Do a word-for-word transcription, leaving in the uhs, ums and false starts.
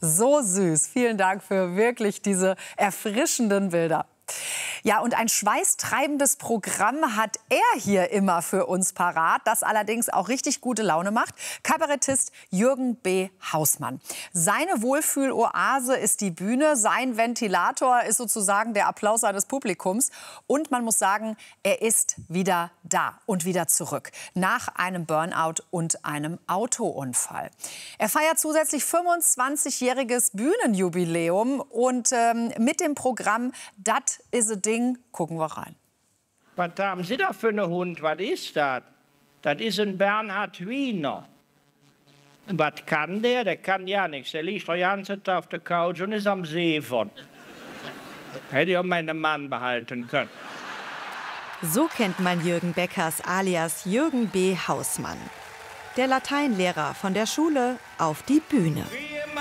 So süß. Vielen Dank für wirklich diese erfrischenden Bilder. Ja, und ein schweißtreibendes Programm hat er hier immer für uns parat, das allerdings auch richtig gute Laune macht. Kabarettist Jürgen B. Hausmann. Seine Wohlfühloase ist die Bühne, sein Ventilator ist sozusagen der Applaus seines Publikums. Und man muss sagen, er ist wieder da und wieder zurück, nach einem Burnout und einem Autounfall. Er feiert zusätzlich fünfundzwanzigjähriges Bühnenjubiläum und ähm, mit dem Programm Dat is a Ding gucken wir rein. Was haben Sie da für einen Hund? Was ist das? Das ist ein Bernhard Wiener. Was kann der? Der kann ja nichts. Der liegt den ganzen Tag auf der Couch und ist am Seefern. Hätte ich auch meinen Mann behalten können. So kennt man Jürgen Beckers alias Jürgen B. Hausmann. Der Lateinlehrer von der Schule auf die Bühne.